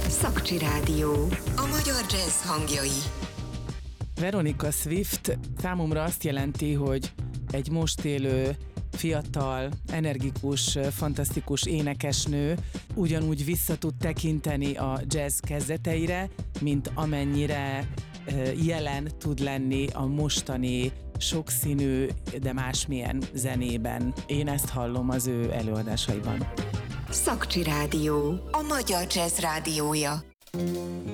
Szakcsi Rádió. A magyar jazz hangjai. Veronica Swift számomra azt jelenti, hogy egy most élő, fiatal, energikus, fantasztikus énekesnő ugyanúgy vissza tud tekinteni a jazz kezdeteire, mint amennyire jelen tud lenni a mostani sokszínű, de másmilyen zenében. Én ezt hallom az ő előadásaiban. Szakcsi Rádió. A magyar jazz rádiója.